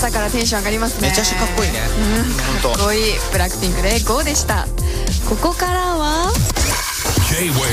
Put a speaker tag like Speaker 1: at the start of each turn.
Speaker 1: 朝からテンション上がりますね。
Speaker 2: めちゃくちゃかっこいいね。
Speaker 1: かっこいい。ブラックピンクで GO でした。ここからは
Speaker 3: J-Wave